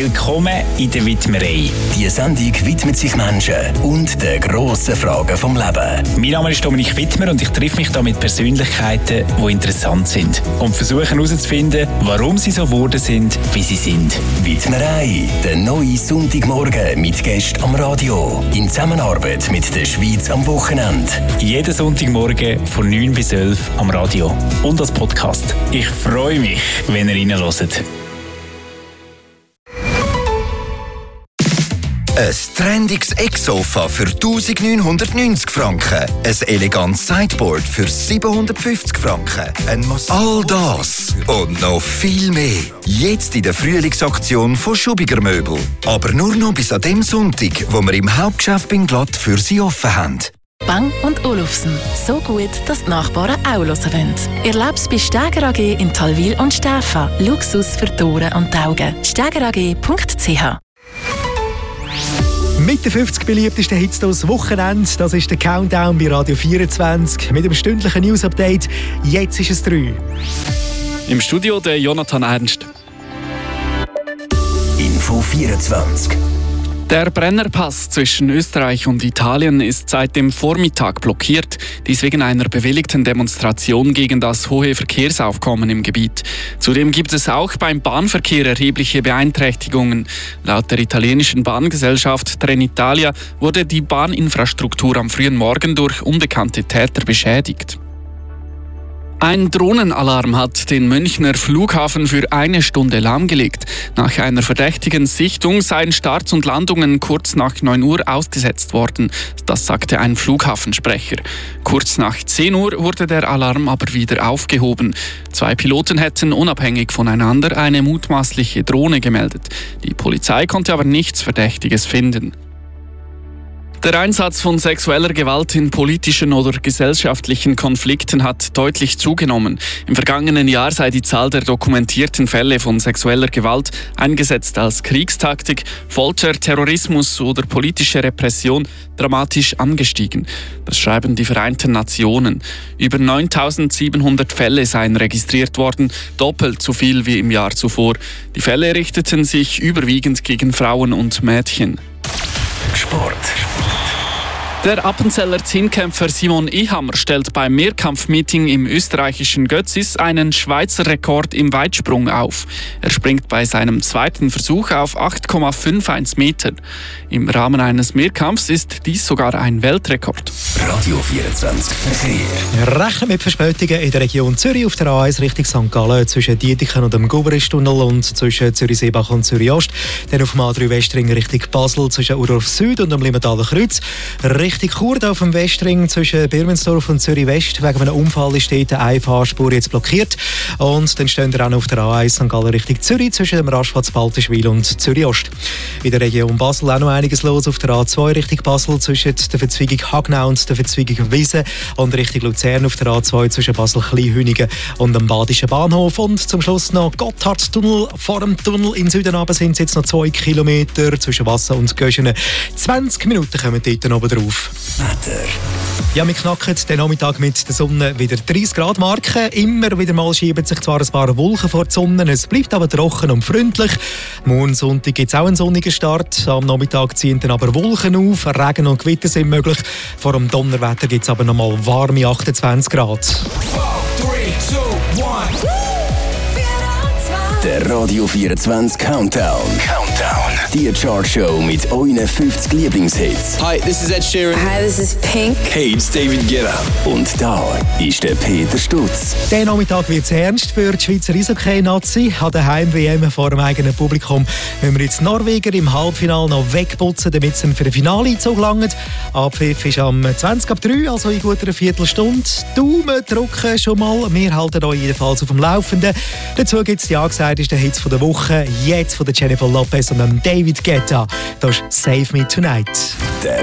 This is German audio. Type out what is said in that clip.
willkommen in der Widmerei. Die Sendung widmet sich Menschen und den grossen Fragen vom Leben. Mein Name ist Dominik Wittmer und ich treffe mich hier mit Persönlichkeiten, die interessant sind und versuche herauszufinden, warum sie so geworden sind, wie sie sind. Widmerei, der neue Sonntagmorgen mit Gästen am Radio. In Zusammenarbeit mit der Schweiz am Wochenende. Jeden Sonntagmorgen von 9 bis 11 am Radio und als Podcast. Ich freue mich, wenn ihr reinhört. Ein trendiges Ecksofa für 1990 Franken. Ein elegantes Sideboard für 750 Franken. All das und noch viel mehr. Jetzt in der Frühlingsaktion von Schubiger Möbel. Aber nur noch bis an dem Sonntag, wo wir im Hauptgeschäft Binglad für Sie offen haben. Bang & Olufsen. So gut, dass die Nachbarn auch hören wollen. Erleb's bei Steger AG in Talwil und Stäfa. Luxus für die Ohren und die Augen. stegerag.ch. Mit den 50 beliebtesten Hits des Wochenende, das ist der Countdown bei Radio 24 mit dem stündlichen News-Update. Jetzt ist es 3. Im Studio der Jonathan Ernst. Info 24. Der Brennerpass zwischen Österreich und Italien ist seit dem Vormittag blockiert, dies wegen einer bewilligten Demonstration gegen das hohe Verkehrsaufkommen im Gebiet. Zudem gibt es auch beim Bahnverkehr erhebliche Beeinträchtigungen. Laut der italienischen Bahngesellschaft Trenitalia wurde die Bahninfrastruktur am frühen Morgen durch unbekannte Täter beschädigt. Ein Drohnenalarm hat den Münchner Flughafen für 1 Stunde lahmgelegt. Nach einer verdächtigen Sichtung seien Starts und Landungen kurz nach 9 Uhr ausgesetzt worden. Das sagte ein Flughafensprecher. Kurz nach 10 Uhr wurde der Alarm aber wieder aufgehoben. 2 Piloten hätten unabhängig voneinander eine mutmaßliche Drohne gemeldet. Die Polizei konnte aber nichts Verdächtiges finden. Der Einsatz von sexueller Gewalt in politischen oder gesellschaftlichen Konflikten hat deutlich zugenommen. Im vergangenen Jahr sei die Zahl der dokumentierten Fälle von sexueller Gewalt, eingesetzt als Kriegstaktik, Folter, Terrorismus oder politische Repression, dramatisch angestiegen. Das schreiben die Vereinten Nationen. Über 9.700 Fälle seien registriert worden, doppelt so viel wie im Jahr zuvor. Die Fälle richteten sich überwiegend gegen Frauen und Mädchen. Sport. Der Appenzeller Zehnkämpfer Simon Ehammer stellt beim Mehrkampfmeeting im österreichischen Götzis einen Schweizer Rekord im Weitsprung auf. Er springt bei seinem zweiten Versuch auf 8,51 Meter. Im Rahmen eines Mehrkampfs ist dies sogar ein Weltrekord. Radio 24 Verkehr. Rechnen mit Verspätungen in der Region Zürich auf der A1 Richtung St. Gallen zwischen Dietiken und dem Guberistunnel und zwischen Zürich-Seebach und Zürich-Ost. Dann auf dem A3 Westring Richtung Basel zwischen Urdorf Süd und dem Limmentaler Kreuz. Richtig Chur auf dem Westring zwischen Birmensdorf und Zürich West. Wegen einem Unfall ist dort eine Fahrspur jetzt blockiert. Und dann stehen wir auch noch auf der A1 St. Gallen Richtung Zürich zwischen dem Rastplatz Baltenschwil und Zürich Ost. In der Region Basel auch noch einiges los auf der A2 Richtung Basel zwischen der Verzweigung Hagnau und der Verzweigung Wiesen und Richtung Luzern auf der A2 zwischen Basel-Kleinhünigen und dem Badischen Bahnhof. Und zum Schluss noch Gotthardtunnel. Vor dem Tunnel in Süden runter sind es jetzt noch 2 Kilometer zwischen Wasser und Göschenen. 20 Minuten kommen dort oben drauf. Wetter. Ja, wir knacken den Nachmittag mit der Sonne wieder 30 Grad Marke. Immer wieder mal schieben sich zwar ein paar Wolken vor die Sonne, es bleibt aber trocken und freundlich. Morgen Sonntag gibt es auch einen sonnigen Start. Am Nachmittag ziehen dann aber Wolken auf, Regen und Gewitter sind möglich. Vor dem Donnerwetter gibt es aber noch mal warme 28 Grad. 4, 3, 2, 1. Der Radio 24 Countdown. Die Chartshow mit euren 50 Lieblingshits. Hi, this is Ed Sheeran. Hi, this is Pink. Hey, it's David Guetta. Und da ist der Peter Stutz. Der Nachmittag wird es ernst für die Schweizer Eishockey-Nazi. An der Heim-WM vor dem eigenen Publikum müssen wir jetzt Norweger im Halbfinale noch wegputzen, damit sie für den Finale-Einzug gelangen. Abpfiff ist am 20:03, also in guter Viertelstunde. Daumen drücken schon mal. Wir halten euch jedenfalls auf dem Laufenden. Dazu gibt es die angesagtesten Hits der Woche. Jetzt von der Jennifer Lopez und dem David Guetta. Das ist «Save Me Tonight».